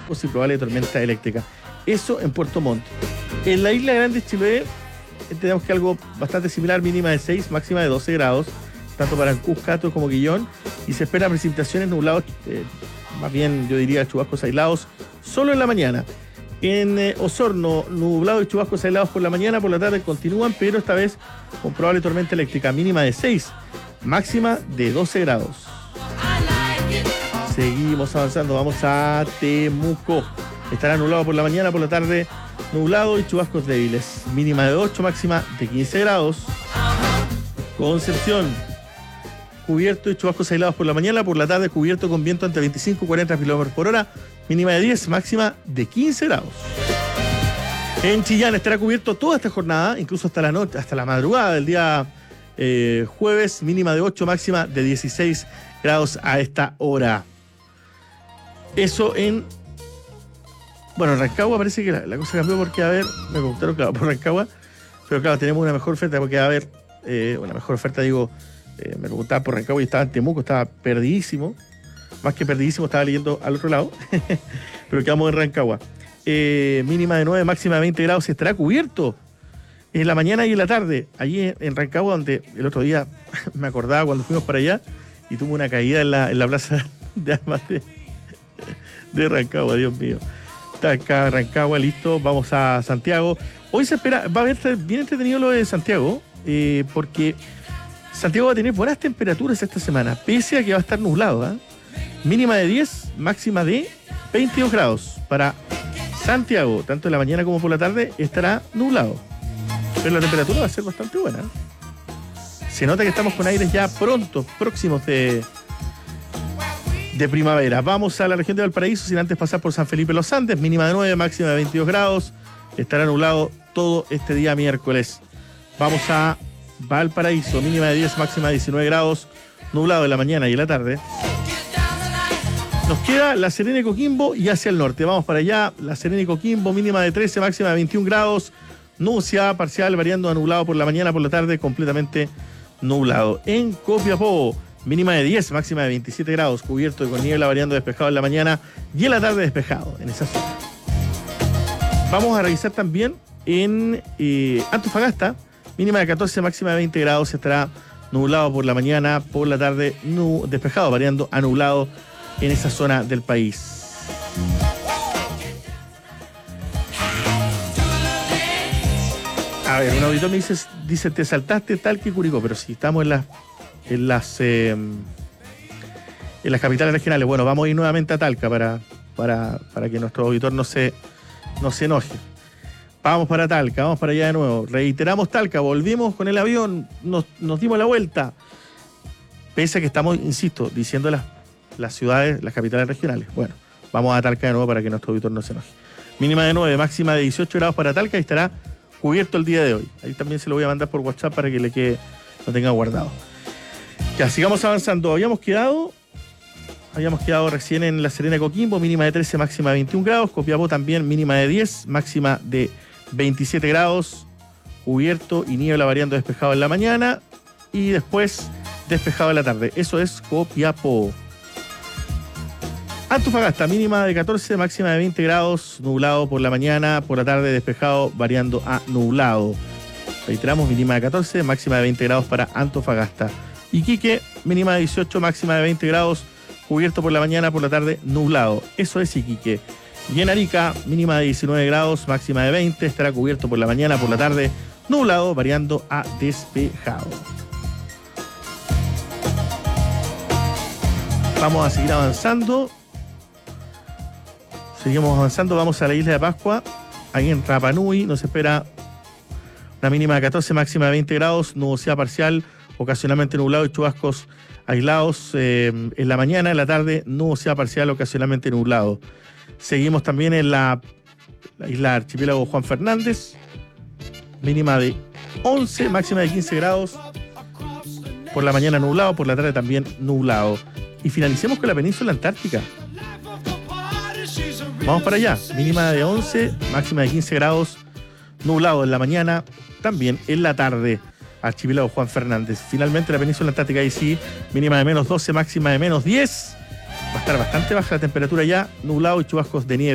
chubascos y probable tormenta eléctrica. Eso en Puerto Montt. En la isla Grande de Chiloé tenemos que algo bastante similar, mínima de 6, máxima de 12 grados, tanto para Cuscato como Quillón, y se espera precipitaciones nublados, más bien yo diría chubascos aislados, solo en la mañana. En Osorno, nublado y chubascos aislados por la mañana, por la tarde continúan, pero esta vez con probable tormenta eléctrica, mínima de 6, máxima de 12 grados. Seguimos avanzando, vamos a Temuco. Estará nublado por la mañana, por la tarde nublado y chubascos débiles. Mínima de 8, máxima de 15 grados. Concepción, cubierto y chubascos aislados por la mañana, por la tarde cubierto con viento entre 25 y 40 km por hora. Mínima de 10, máxima de 15 grados. En Chillán estará cubierto toda esta jornada, incluso hasta la noche, hasta la madrugada del día jueves. Mínima de 8, máxima de 16 grados a esta hora. Eso en... Bueno, Rancagua parece que la cosa cambió porque, a ver, me preguntaron, claro, por Rancagua, pero claro, tenemos una mejor oferta porque, a ver, una mejor oferta, digo, me preguntaba por Rancagua y estaba en Temuco, estaba perdidísimo, más que perdidísimo, estaba leyendo al otro lado, pero quedamos en Rancagua. Mínima de 9, máxima de 20 grados, estará cubierto en la mañana y en la tarde, allí en Rancagua, donde el otro día me acordaba cuando fuimos para allá y tuvo una caída en la plaza de armas de Rancagua, Dios mío. Está acá Rancagua, listo, vamos a Santiago. Hoy se espera, va a haber bien entretenido lo de Santiago, porque Santiago va a tener buenas temperaturas esta semana, pese a que va a estar nublado, ¿eh? Mínima de 10, máxima de 22 grados. Para Santiago, tanto en la mañana como por la tarde, estará nublado. Pero la temperatura va a ser bastante buena. Se nota que estamos con aires ya pronto, próximos de primavera. Vamos a la región de Valparaíso, sin antes pasar por San Felipe Los Andes, mínima de 9, máxima de 22 grados. Estará nublado todo este día miércoles. Vamos a Valparaíso, mínima de 10, máxima de 19 grados, nublado en la mañana y en la tarde. Nos queda La Serena y Coquimbo y hacia el norte. Vamos para allá, La Serena y Coquimbo, mínima de 13, máxima de 21 grados, nubosidad parcial, variando a nublado por la mañana, por la tarde, completamente nublado. En Copiapó, mínima de 10, máxima de 27 grados, cubierto y con niebla, variando despejado en la mañana y en la tarde despejado en esa zona. Vamos a revisar también en Antofagasta, mínima de 14, máxima de 20 grados, estará nublado por la mañana, por la tarde despejado, variando a nublado en esa zona del país. A ver, un auditor me dice, te saltaste Talca y Curicó, pero si estamos en las capitales regionales. Bueno, vamos a ir nuevamente a Talca para que nuestro auditor no se enoje. Vamos para Talca, vamos para allá de nuevo. Reiteramos Talca, volvimos con el avión, nos dimos la vuelta. Pese a que estamos, insisto, diciendo las ciudades, las capitales regionales. Bueno, vamos a Talca de nuevo para que nuestro auditor no se enoje. Mínima de 9, máxima de 18 grados para Talca y estará cubierto el día de hoy. Ahí también se lo voy a mandar por WhatsApp para que lo tenga guardado. Ya, sigamos avanzando. Habíamos quedado recién en La Serena y Coquimbo, mínima de 13, máxima de 21 grados. Copiapó también, mínima de 10, máxima de 27 grados. Cubierto y niebla variando despejado en la mañana y después despejado en la tarde. Eso es Copiapó. Antofagasta, mínima de 14, máxima de 20 grados, nublado por la mañana, por la tarde despejado, variando a nublado. Reiteramos, mínima de 14, máxima de 20 grados para Antofagasta. Iquique, mínima de 18, máxima de 20 grados, cubierto por la mañana, por la tarde, nublado. Eso es Iquique. Y en Arica, mínima de 19 grados, máxima de 20, estará cubierto por la mañana, por la tarde, nublado, variando a despejado. Vamos a seguir avanzando. Seguimos avanzando, vamos a la isla de Pascua. Ahí en Rapa Nui nos espera una mínima de 14, máxima de 20 grados, nubosidad parcial, ocasionalmente nublado y chubascos aislados en la mañana, en la tarde, nubosidad parcial, ocasionalmente nublado. Seguimos también en la isla archipiélago Juan Fernández, mínima de 11, máxima de 15 grados, por la mañana nublado, por la tarde también nublado. Y finalicemos con la península antártica. Vamos para allá, mínima de 11, máxima de 15 grados, nublado en la mañana, también en la tarde, archipiélago Juan Fernández. Finalmente la península antártica, ahí sí, mínima de menos 12, máxima de menos 10. Va a estar bastante baja la temperatura ya, nublado y chubascos de nieve.